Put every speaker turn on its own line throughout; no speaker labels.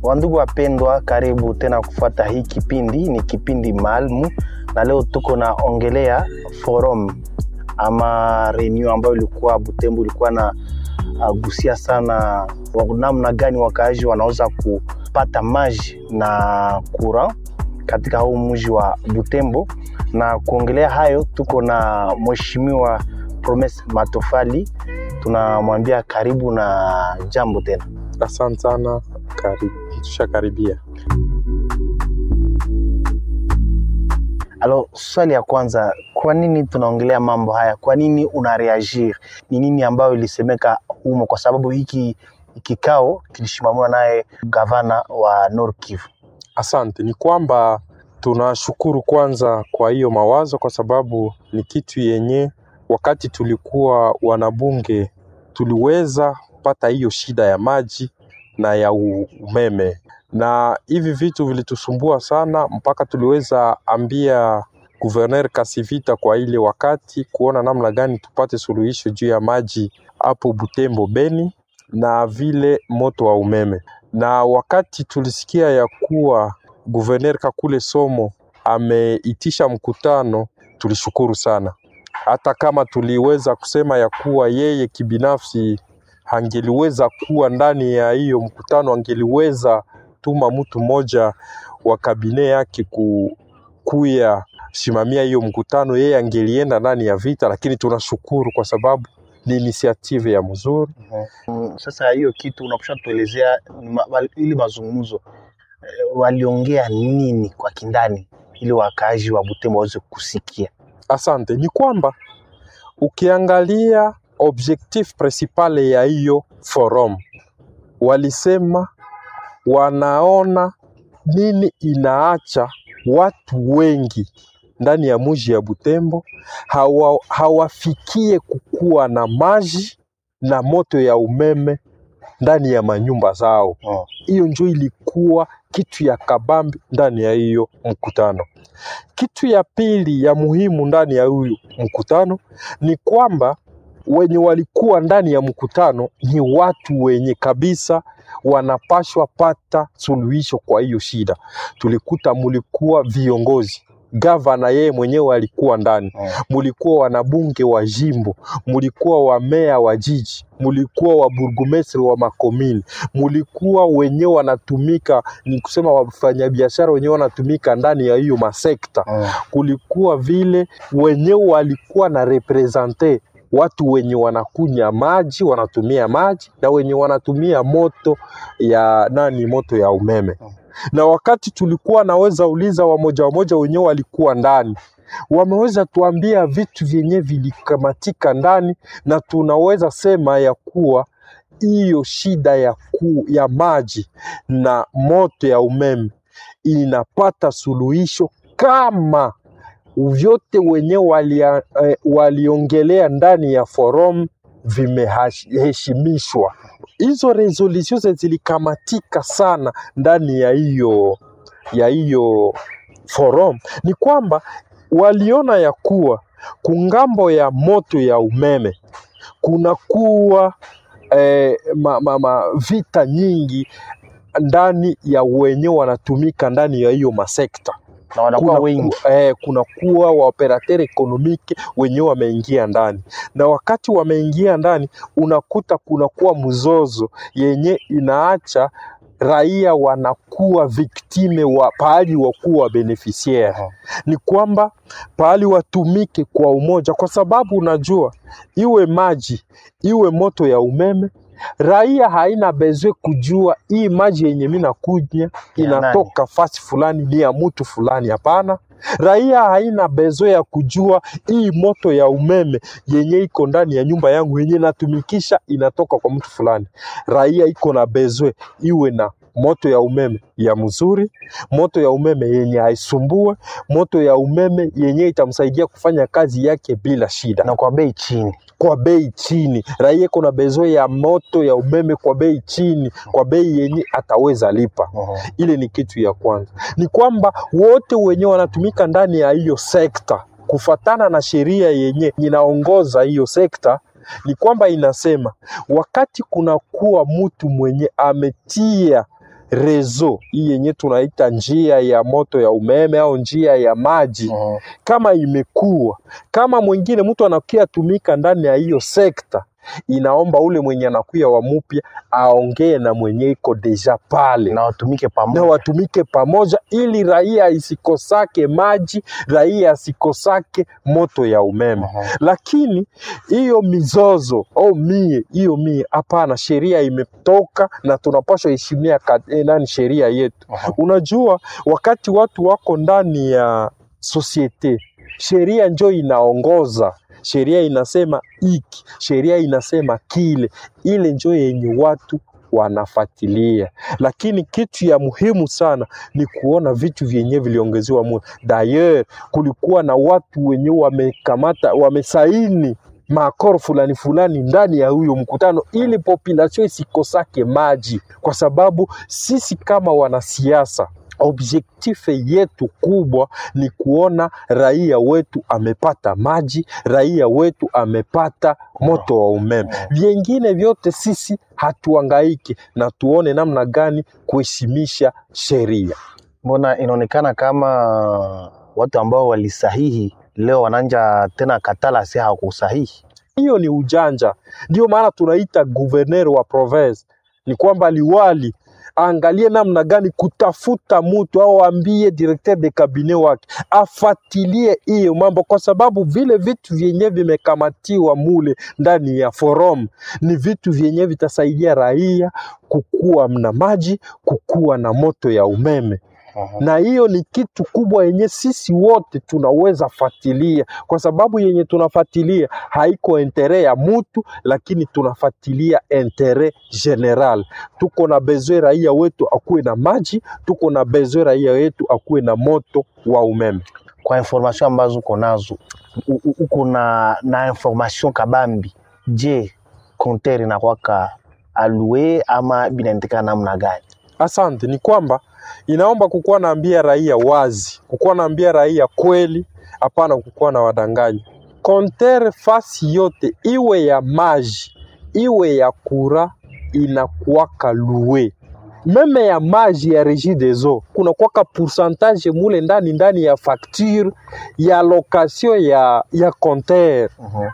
Wandugu wapendwa, karibu tena kufuata hii kipindi. Ni kipindi maalum na leo tuko na ongelea forum ama renew ambayo ilikuwa Butembo, ilikuwa na gusia sana namna gani wakaaji wanaweza kupata maji na kura katika huu mji wa Butembo. Na kuongelea hayo tuko na mheshimiwa Promise Matofali. Tunamwambia karibu na jambo tena.
Asante sana, karibu. Tushakaribia.
Alo, swali ya kwanza, kwa nini tunaongelea mambo haya? Kwa nini unareagir? Ni nini ambayo ilisemeka humo? Kwa sababu hiki kikao kilishimamiwa naye gavana wa Nord Kivu.
Asante. Ni kwamba tunashukuru kwanza kwa hiyo mawazo, kwa sababu ni kitu yenye wakati tulikuwa wanabunge tuliweza kupata hiyo shida ya maji na ya umeme, na hivi vitu vilitusumbua sana mpaka tuliweza ambia Gouverneur Kasivita kwa ile wakati kuona namna gani tupate suluhisho juu ya maji hapo Butembo Beni na vile moto wa umeme. Na wakati tulisikia ya kuwa Gouverneur Kakule Somo ameitisha mkutano, tulishukuru sana. Hata kama tuliweza kusema ya kuwa yeye kibinafsi hangeliweza kuwa ndani ya hiyo mkutano, angeliweza tuma mtu mmoja wa kabine yake kuya simamia hiyo mkutano, yeye angelienda ndani ya vita, lakini tunashukuru kwa sababu ni initiative ya mzuri.
Sasa hiyo kitu unapaswa tuelezea ili mazungumzo waliongea nini kwa kindani ili wakaaji wa Butembo waweze kusikia.
Asante. Ni kwamba ukiangalia objectif principal ya hiyo forum, walisema wanaona nini inaacha watu wengi ndani ya mji ya Butembo hawafikie kukuwa na maji na moto ya umeme ndani ya manyumba zao. Hiyo ndio ilikuwa kitu ya kabambi ndani ya hiyo mkutano. Kitu ya pili ya muhimu ndani ya huyu mkutano ni kwamba wenye walikuwa ndani ya mkutano ni watu wenye kabisa wanapashwa pata suluhisho kwa hiyo shida. Tulikuta mulikuwa viongozi, gavana yeye mwenyewe alikuwa ndani, mulikuwa wanabunge wa jimbo, mulikuwa wa meya wa jiji, mulikuwa wa burgomestre wa makomini, mulikuwa wenyewe wanatumika, ni kusema wafanyabiashara wenyewe wanatumika ndani ya hiyo masekta. Kulikuwa vile wenyewe walikuwa na represente watu wenye wanakunya maji, wanatumia maji, na wenye wanatumia moto ya umeme. Na wakati tulikuwa naweza uliza wamoja wenyewe walikuwa ndani, wameweza tuambia vitu vyenye vilikamatika ndani, na tunaweza sema ya kuwa hiyo shida ya maji na moto ya umeme inapata suluhisho kama vyote wenyewe waliongelea ndani ya forum vimeheshimishwa. Hizo resolutions zilikamatika sana ndani ya hiyo forum. Ni kwamba waliona ya kuwa kungambo ya moto ya umeme kunakuwa vita nyingi ndani ya wenyewe wanatumika ndani ya hiyo masekta,
na wanakuwa wengi.
Kunakuwa wa operateur economique wenyewe wameingia ndani, na wakati wameingia ndani unakuta kunakuwa mzozo yenye inaacha raia wanakuwa viktime wa pahali wakuwa beneficiaire. Ni kwamba pahali watumike kwa umoja, kwa sababu unajua iwe maji iwe moto ya umeme, raia haina bezwe kujua hii maji yenye mimi nakunya inatoka fasi fulani ni ya mtu fulani. Hapana, raia haina bezwe ya kujua hii moto ya umeme yenye iko ndani ya nyumba yangu yenye natumikisha inatoka kwa mtu fulani. Raia iko na bezwe iwe na moto ya umeme ya mzuri, moto ya umeme yenye haisumbue, moto ya umeme yenye itamsaidia kufanya kazi yake bila shida
na kwa bei chini.
Kwa bei chini. Raia kuna bezo ya moto ya umeme kwa bei chini, kwa bei yenye ataweza lipa. Ile ni kitu ya kwanza. Ni kwamba wote wenye wanatumika ndani ya hiyo sekta kufatana na sheria yenye inaongoza hiyo sekta, ni kwamba inasema wakati kuna kuwa mtu mwenye ametia rezo hii yenye tunaita njia ya moto ya umeme au njia ya maji kama imekuwa, kama mwingine mtu anakia tumika ndani ya hiyo sekta, inaomba ule mwenye anakuya wa mupya aongee na mwenye iko deja pale
na watumike pamoja ili raia isikosake maji, raia isikosake moto ya umeme. Lakini hiyo mizozo mie hapana, sheria imetoka na tunapaswa heshimia sheria yetu. Unajua wakati watu wako ndani ya societe, sheria njo inaongoza. Sheria inasema hiki, sheria inasema kile, ile njo yenye watu wanafuatilia. Lakini kitu ya muhimu sana ni kuona vitu vyenye viliongezewa muda. D'ailleurs kulikuwa na watu wenye wamesaini maakoro fulani ndani ya huyo mkutano ili population isikosake maji, kwa sababu sisi kama wanasiasa objectif yetu kubwa ni kuona raia wetu amepata maji, raia wetu amepata moto wa umeme. Vingine vyote sisi hatuangaiki, na tuone namna gani kuheshimisha sheria. Mbona inaonekana kama watu ambao walisahihi leo wananja tena katala si hawakusahihi?
Hiyo ni ujanja. Ndio maana tunaita gouverneur wa province, ni kwamba liwali angalie namna gani kutafuta mtu au ambie directeur de cabinet wake afatilie hiyo mambo, kwa sababu vile vitu vyenye vimekamatiwa mule ndani ya forum ni vitu vyenye vitasaidia raia kukua na maji, kukua na moto ya umeme. Na hiyo ni kitu kubwa yenye sisi wote tunaweza fatilia, kwa sababu yenye tunafatilia haiko intere ya mutu, lakini tunafatilia intere general. Tuko na besoin raia wetu akuwe na maji, tuko na besoin raia wetu akuwe na moto wa umeme.
Kwa information ambazo uko nazo, uko na information kabambi, je, compteur inakuwa alloué ama binaendeka namna gani?
Asante, ni kwamba inaomba kukuwa naambia raia wazi, kukuwa naambia raia kweli, hapana kukuwa na wadanganyi. Compteur fasi yote, iwe ya maji, iwe ya kura, inakuwaka loué. Meme ya maji ya Régie des Eaux, kuna kuwaka pourcentage mule ndani ya facture ya location ya compteur.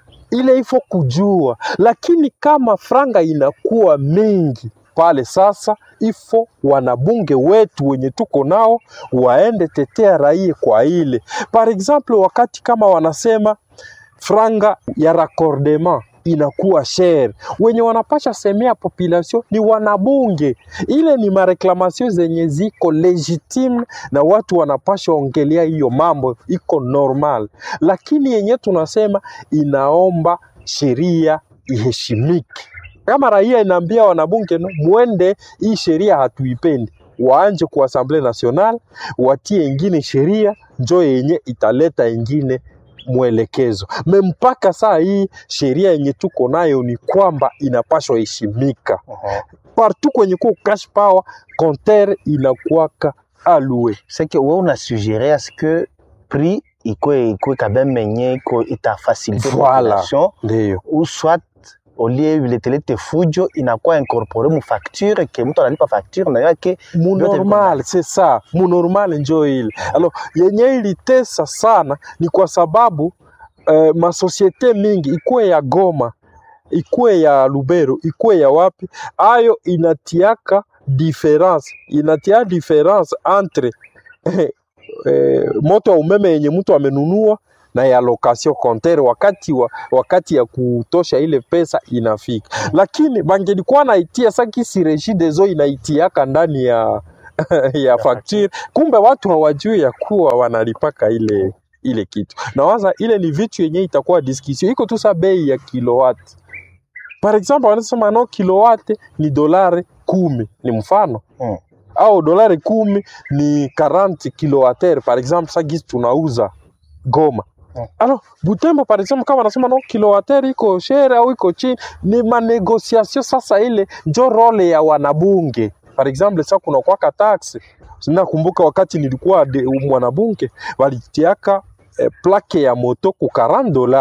Ile ifo kujua, lakini kama franga inakuwa mingi pale sasa, ifo wanabunge wetu wenye tuko nao waende tetea raia kwa ile. Par exemple, wakati kama wanasema franga ya raccordement inakuwa share, wenye wanapasha semea population ni wanabunge. Ile ni mareklamation zenye ziko legitime na watu wanapasha ongelea hiyo mambo, iko normal. Lakini yenye tunasema inaomba sheria iheshimike. Kama raia inaambia wanabunge muende, hii sheria hatuipendi, waanje kwa Assemblée Nationale watie ingine sheria njo yenye italeta ingine mwelekezo. Mpaka saa hii sheria yenye tuko nayo ni kwamba inapaswa heshimika. Partout kwenye kwa cash power, compteur inakuwaka alloué.
C'est que wewe unasuggérer à ce que prix ikwe quand même menye iko itafaciliter population, ou soit au lieu de fujo inakuwa incorporé mu facture que mtu analipa facture na yake
mu normal. C'est ça, mu normal njo ile. Alors yenye ilitesa sana ni kwa sababu ma societe mingi ikuwe ya Goma, ikuwe ya Lubero, ikuwe ya wapi, ayo inatiaka difference, inatia difference entre moto wa umeme yenye mtu amenunua na ya location compteur wakati ya kutosha ile pesa inafika. Lakini bangelikuwa naitia saki si Régie des Eaux inaitiaka ndani ya facture, kumbe watu hawajui ya kuwa wanalipaka ile kitu. Na waza ile ni vitu yenye itakuwa discussion, iko tu sa bei ya kilowatt. Par exemple, wanasema no kilowatt ni $10, ni mfano. Au $10 ni 40 kilowattheure, par exemple, ça gisi tunauza Goma. Alors, Butembo par exemple, kama wanasema no kilowattheure iko share au iko chini, ni manegociation sasa ile njo role ya wanabunge. Par exemple, sasa kuna kwa tax. Sinakumbuka wakati nilikuwa mwanabunge, walitiaka plaque ya moto ku $40.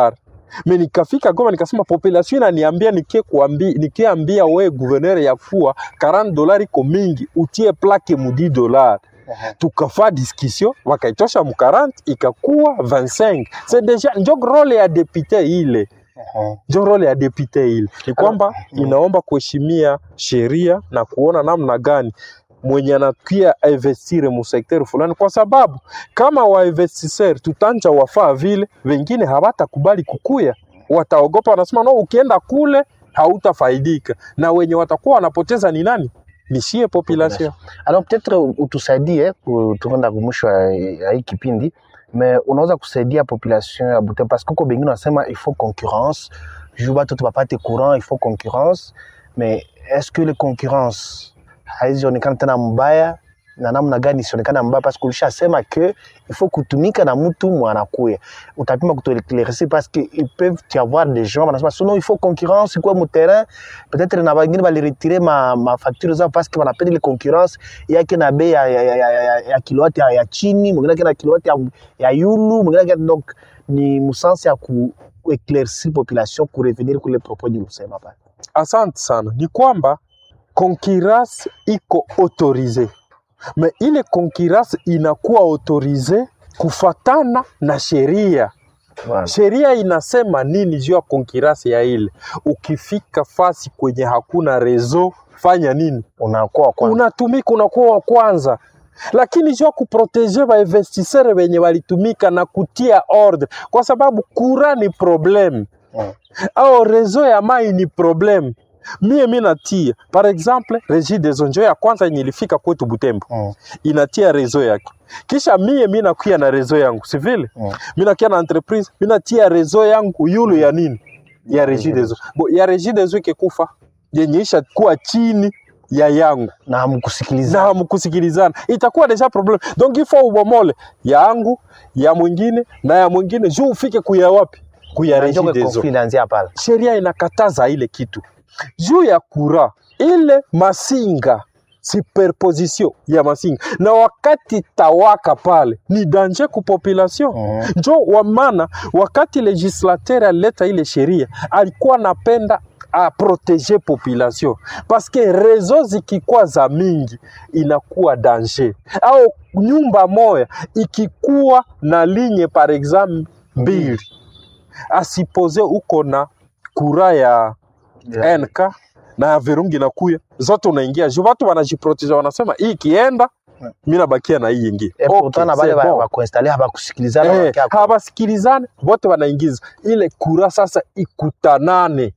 Me nikafika Goma nikasema population inaniambia nikiambia we gouverneur ya kuwa $40 iko mingi, utie plaque mu $10. Tukafa discussion, wakaitosha mu 40 ikakuwa 25. C'est déjà ndio role ya député ile. Ndio role ya député ile. Ni kwamba inaomba kuheshimia sheria na kuona namna gani mwenye anakia investir mu sekter fulani, kwa sababu kama wa investisseur tutanja wafaa vile, wengine hawatakubali kukuya, wataogopa, wanasema no, ukienda kule hautafaidika, na wenye watakuwa wanapoteza ni nani? Nishie population.
Alors peut-être utusaidie tuenda kumwisho ya hii kipindi, mais unaweza kusaidia population ya Butembo parce que kwa bengine wanasema il faut concurrence, juba tu tupate courant, il faut concurrence, mais est-ce que les concurrence haizionekana tena mbaya na namna gani sionekana mbaya? Parce que ulishasema que il faut kutumika na mtu mwanakuya, utapima kutueleklerisi parce que ils peuvent y avoir des gens wanasema sinon il faut concurrence kwa mu terrain, peut-être na wengine bali retirer ma facture zao parce que wanapenda ile concurrence yake na bei ya kilowatt ya chini, mwingine na kilowatt ya yulu, mwingine donc ni musansi ya ku éclaircir population pour revenir kwa les propos du Lusema pale.
Asante sana. Ni kwamba concurrence iko autorisé, mais ile concurrence inakuwa autorisé kufatana na sheria. Wow. Sheria inasema nini juu ya concurrence ya ile? Ukifika fasi kwenye hakuna rezo, fanya nini?
Unakuwa kwanza.
Unatumika, unakuwa wa kwanza. Lakini juu ya kuproteger ba investisseurs wenye walitumika na kutia ordre, kwa sababu kura ni problem. Au rezo ya mai ni problem. Mie natia, par exemple, Régie des Eaux ya kwanza yenye ilifika kwetu Butembo. Inatia rezo yake. Kisha mie nakuya na rezo yangu, si vile? Mie nakuya na entreprise, mie natia rezo yangu yulu ya nini? Ya Régie des Eaux. Bo ya Régie des Eaux ikikufa, yenye isha kuwa chini ya yangu
na hamkusikilizana,
itakuwa deja problem. Donc il faut ubomole yangu, ya mwingine na ya mwingine, juu ufike kuya wapi? Kuya Régie des Eaux. Sheria inakataza ile kitu. Juu ya kura, ile masinga, superposition ya masinga, na wakati tawaka pale, ni danger ku population. Njo wamana, wakati legislateur aleta ile sheria, alikuwa napenda a protéger population, parce que réseau zikikuwa za mingi inakuwa danger. Au nyumba moya ikikuwa na ligne par exemple mbili, asipose uko na kura ya NK na virungi na kuya zote unaingia, juu watu wanajiproteger, wanasema hii kienda mimi nabakia na hii nyingine.
Utana bale wa kuinstaller habakusikilizana,
habasikilizana, wote wanaingiza ile kura. Sasa ikutanane,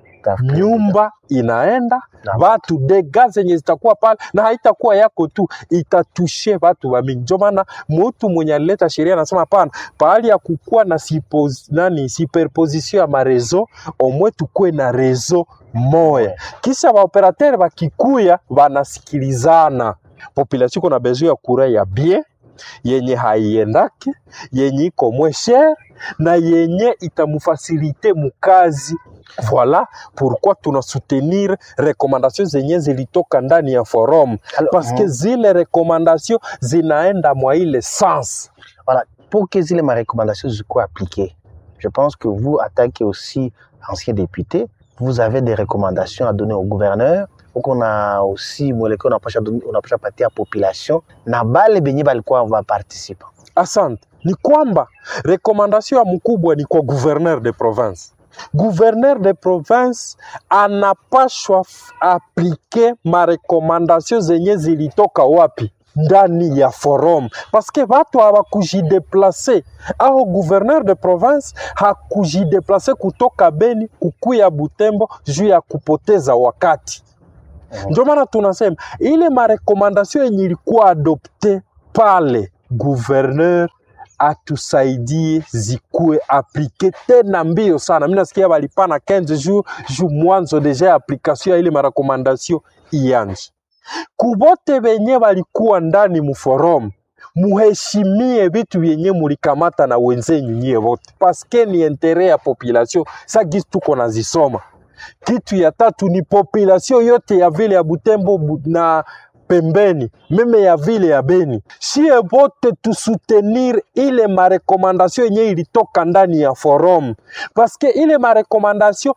nyumba inaenda, watu dega zenye zitakuwa pale, na haitakuwa yako tu, itatushe watu wa mingi. Ndio maana mtu mwenye alileta sheria anasema hapana, pahali ya kukua na superposition ya marezo, omwe tukue na rezo moya. Kisha wa operateur bakikuya wanasikilizana. Population kuna besoin ya kura ya bien, yenye haiendake, yenye iko moins cher, na yenye itamufacilite mukazi. Voilà pourquoi tuna soutenir recommandations zenye zilitoka ndani ya forum, parce que zile recommandations zinaenda mwa ile sens.
Voilà, pour que zile ma recommandations soient appliquées, je pense que vous, attaquez aussi ancien député, vous avez des recommandations à donner au gouverneur. On a aussi on a pas parti à population na bale benye balikuwa va participer.
Asante. Ni kwamba recommandation ya mkubwa ni kwa gouverneur de province. Gouverneur de province anapashwa appliquer ma recommandation zenye zilitoka wapi? Ndani ya forum, parce que watu hawakujideplace. Au gouverneur de province hakujideplace kutoka Beni kukuya Butembo juu ya kupoteza wakati. Ndio maana tunasema ile ma recommandation yenye ilikuwa adopte pale, gouverneur atusaidie zikuwe aplike tena mbio sana. Mimi nasikia walipana 15 jours mwanzo deja application ya ile ma recommandation ianze. Kubote benye walikuwa ndani mu forum, muheshimie vitu yenye mulikamata na wenzenyu nyie wote, parce que ni intérêt ya population. Sa gisu tuko nazisoma. Kitu ya tatu ni population yote ya vile ya Butembo na pembeni meme ya vile ya Beni. Sie vote tu soutenir ile marekomandasyon yenye ilitoka ndani ya forum, paske ile marekomandasyon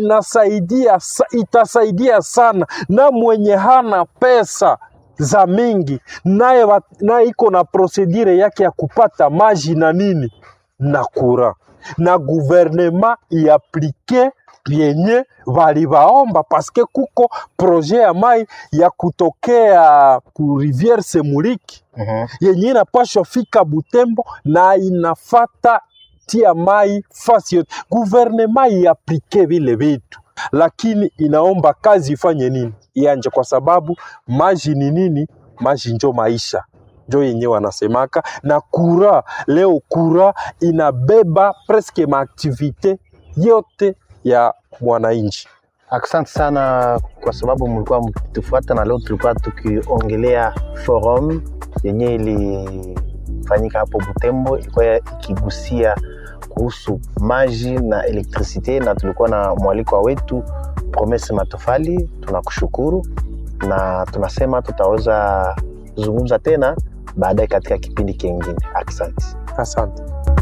itasaidia sana na mwenye hana pesa za mingi naye iko na procedure yake ya kupata maji na nini na kura, na gouvernement iaplike yenye walibaomba, paske kuko projet ya mai ya kutokea ku Rivière Semuliki yenye inapashwa fika Butembo na inafata tia mai fasi yote. Gouvernement iaplike vile vitu, lakini inaomba kazi ifanye nini? Ianje, kwa sababu maji ni nini? Maji njo maisha, njo yenye wanasemaka. Na kura leo, kura inabeba preske maaktivite yote ya mwananchi.
Asante sana kwa sababu mlikuwa mkitufuata, na leo tulikuwa tukiongelea forum yenye ilifanyika hapo Butembo, ilikuwa ikigusia kuhusu maji na elektrisite, na tulikuwa na mwaliko wetu Promesse Matofali. Tunakushukuru na tunasema tutaweza kuzungumza tena baadaye katika kipindi kingine. Asante.